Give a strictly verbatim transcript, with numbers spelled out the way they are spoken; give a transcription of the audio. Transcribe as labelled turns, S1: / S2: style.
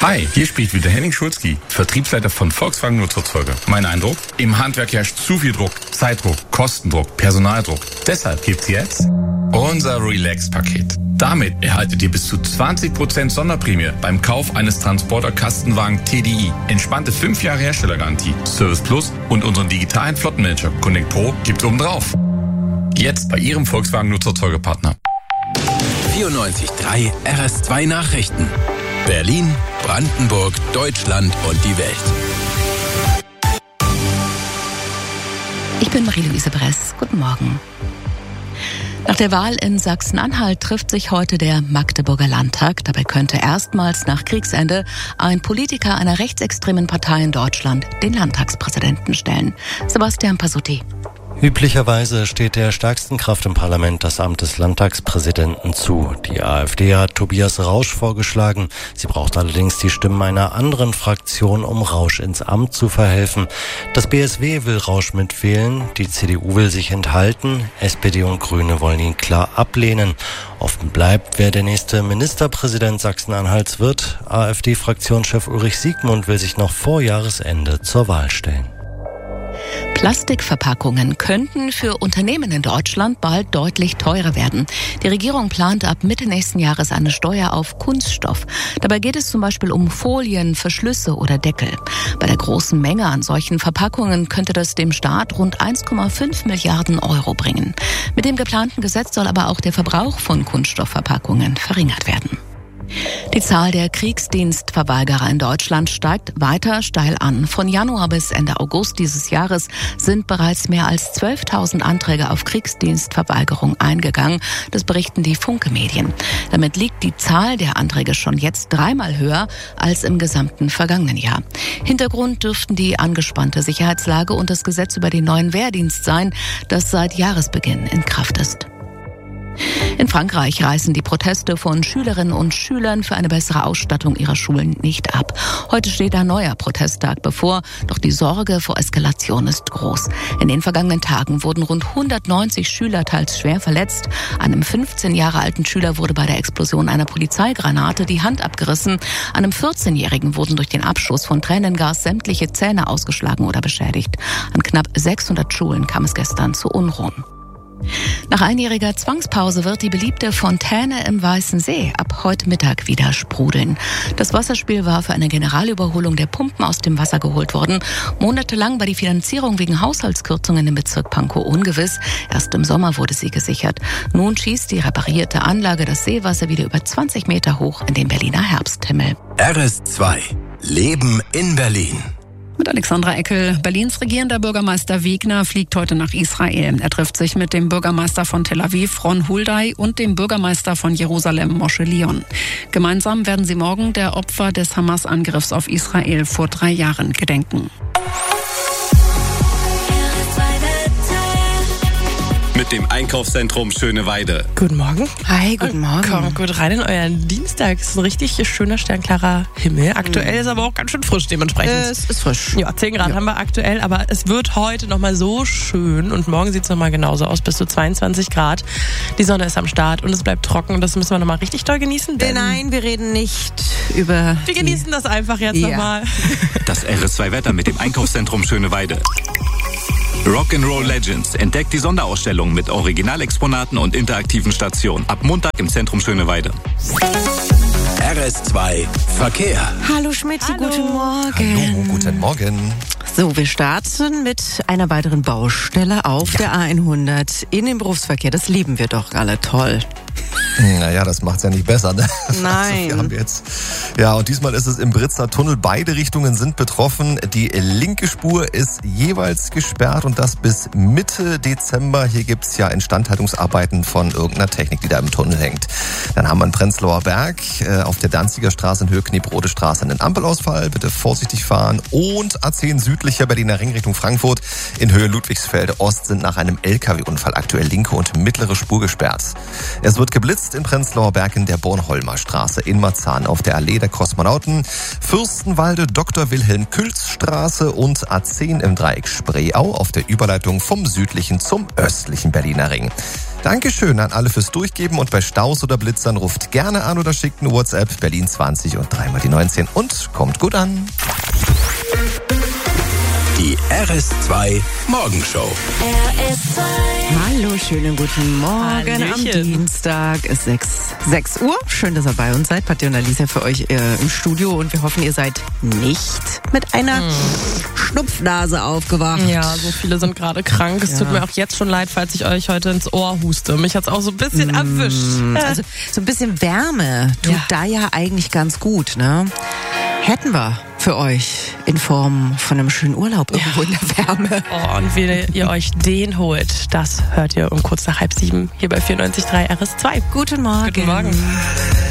S1: Hi, hier spricht wieder Henning Schulzki, Vertriebsleiter von Volkswagen Nutzfahrzeuge. Mein Eindruck? Im Handwerk herrscht zu viel Druck, Zeitdruck, Kostendruck, Personaldruck. Deshalb gibt's jetzt unser Relax-Paket. Damit erhaltet ihr bis zu zwanzig Prozent Sonderprämie beim Kauf eines Transporter-Kastenwagen T D I. Entspannte fünf Jahre Herstellergarantie, Service Plus und unseren digitalen Flottenmanager Connect Pro gibt's obendrauf. Jetzt bei Ihrem Volkswagen Nutzfahrzeuge-Partner.
S2: vierundneunzig Komma drei R S zwei Nachrichten. Berlin, Brandenburg, Deutschland und die Welt.
S3: Ich bin Marie-Louise Bress. Guten Morgen. Nach der Wahl in Sachsen-Anhalt trifft sich heute der Magdeburger Landtag. Dabei könnte erstmals nach Kriegsende ein Politiker einer rechtsextremen Partei in Deutschland den Landtagspräsidenten stellen. Sebastian Pasutti.
S4: Üblicherweise steht der stärksten Kraft im Parlament das Amt des Landtagspräsidenten zu. Die AfD hat Tobias Rausch vorgeschlagen. Sie braucht allerdings die Stimmen einer anderen Fraktion, um Rausch ins Amt zu verhelfen. Das B S W will Rausch mitwählen, die C D U will sich enthalten, S P D und Grüne wollen ihn klar ablehnen. Offen bleibt, wer der nächste Ministerpräsident Sachsen-Anhalts wird. AfD-Fraktionschef Ulrich Siegmund will sich noch vor Jahresende zur Wahl stellen.
S3: Plastikverpackungen könnten für Unternehmen in Deutschland bald deutlich teurer werden. Die Regierung plant ab Mitte nächsten Jahres eine Steuer auf Kunststoff. Dabei geht es zum Beispiel um Folien, Verschlüsse oder Deckel. Bei der großen Menge an solchen Verpackungen könnte das dem Staat rund eins Komma fünf Milliarden Euro bringen. Mit dem geplanten Gesetz soll aber auch der Verbrauch von Kunststoffverpackungen verringert werden. Die Zahl der Kriegsdienstverweigerer in Deutschland steigt weiter steil an. Von Januar bis Ende August dieses Jahres sind bereits mehr als zwölftausend Anträge auf Kriegsdienstverweigerung eingegangen. Das berichten die Funke-Medien. Damit liegt die Zahl der Anträge schon jetzt dreimal höher als im gesamten vergangenen Jahr. Hintergrund dürften die angespannte Sicherheitslage und das Gesetz über den neuen Wehrdienst sein, das seit Jahresbeginn in Kraft ist. In Frankreich reißen die Proteste von Schülerinnen und Schülern für eine bessere Ausstattung ihrer Schulen nicht ab. Heute steht ein neuer Protesttag bevor, doch die Sorge vor Eskalation ist groß. In den vergangenen Tagen wurden rund hundertneunzig Schüler teils schwer verletzt. Einem fünfzehn Jahre alten Schüler wurde bei der Explosion einer Polizeigranate die Hand abgerissen. Einem vierzehnjährigen wurden durch den Abschuss von Tränengas sämtliche Zähne ausgeschlagen oder beschädigt. An knapp sechshundert Schulen kam es gestern zu Unruhen. Nach einjähriger Zwangspause wird die beliebte Fontäne im Weißen See ab heute Mittag wieder sprudeln. Das Wasserspiel war für eine Generalüberholung der Pumpen aus dem Wasser geholt worden. Monatelang war die Finanzierung wegen Haushaltskürzungen im Bezirk Pankow ungewiss. Erst im Sommer wurde sie gesichert. Nun schießt die reparierte Anlage das Seewasser wieder über zwanzig Meter hoch in den Berliner Herbsthimmel.
S2: R S zwei. Leben in Berlin.
S5: Mit Alexandra Eckel. Berlins regierender Bürgermeister Wegner fliegt heute nach Israel. Er trifft sich mit dem Bürgermeister von Tel Aviv, Ron Hulday, und dem Bürgermeister von Jerusalem, Moshe Leon. Gemeinsam werden sie morgen der Opfer des Hamas-Angriffs auf Israel vor drei Jahren gedenken.
S2: Mit dem Einkaufszentrum Schöneweide.
S6: Guten Morgen.
S3: Hi, guten Morgen.
S6: Kommt gut rein in euren Dienstag. Es ist ein richtig schöner, sternklarer Himmel. Aktuell ist aber auch ganz schön frisch dementsprechend.
S3: Es ist frisch.
S6: Ja, zehn Grad ja. haben wir aktuell, aber es wird heute nochmal so schön und morgen sieht es nochmal genauso aus, bis zu zweiundzwanzig Grad. Die Sonne ist am Start und es bleibt trocken und das müssen wir nochmal richtig toll genießen. Denn
S3: Nein, wir reden nicht über...
S6: Wir genießen das einfach jetzt ja. nochmal.
S2: Das R S zwei Wetter mit dem Einkaufszentrum Schöneweide. Rock'n'Roll Legends entdeckt die Sonderausstellung mit Originalexponaten und interaktiven Stationen. Ab Montag im Zentrum Schöneweide. R S zwei Verkehr.
S3: Hallo Schmidt,
S6: Hallo.
S3: Guten Morgen.
S7: Hallo, guten Morgen.
S3: So, wir starten mit einer weiteren Baustelle auf ja. der A hundert in den Berufsverkehr. Das lieben wir doch alle, toll.
S7: Naja, das macht's ja nicht besser, ne?
S3: Nein.
S7: Also, haben wir jetzt. Ja, und diesmal ist es im Britzner Tunnel. Beide Richtungen sind betroffen. Die linke Spur ist jeweils gesperrt und das bis Mitte Dezember. Hier gibt's ja Instandhaltungsarbeiten von irgendeiner Technik, die da im Tunnel hängt. Dann haben wir in Prenzlauer Berg äh, auf der Danziger Straße in Höhe Kniebrode Straße einen Ampelausfall. Bitte vorsichtig fahren. Und A zehn südlicher Berliner Ring Richtung Frankfurt in Höhe Ludwigsfelde Ost sind nach einem L K W-Unfall aktuell linke und mittlere Spur gesperrt. Es wird geblitzt in Prenzlauer Berg in der Bornholmer Straße, in Marzahn auf der Allee der Kosmonauten, Fürstenwalde Doktor Wilhelm Külz Straße und A zehn im Dreieck Spreeau auf der Überleitung vom südlichen zum östlichen Berliner Ring. Dankeschön an alle fürs Durchgeben und bei Staus oder Blitzern ruft gerne an oder schickt eine WhatsApp Berlin zwanzig und dreimal die neunzehn und kommt gut an.
S8: Die R S zwei Morgenshow.
S9: R S zwei. Hallo, schönen guten Morgen. Hallöchen. Am Dienstag ist sechs Uhr. Schön, dass ihr bei uns seid. Patti und Alicia für euch äh, im Studio und wir hoffen, ihr seid nicht mit einer hm. Schnupfnase aufgewacht.
S6: Ja, so viele sind gerade krank. Es ja. tut mir auch jetzt schon leid, falls ich euch heute ins Ohr huste. Mich hat's auch so ein bisschen hm. erwischt.
S9: Also so ein bisschen Wärme tut ja. da ja eigentlich ganz gut, ne? Hätten wir für euch in Form von einem schönen Urlaub irgendwo ja. in der Wärme.
S6: Oh, und wie ihr euch den holt, das hört ihr um kurz nach halb sieben hier bei vierundneunzig Komma drei R S zwei.
S9: Guten Morgen.
S6: Guten Morgen.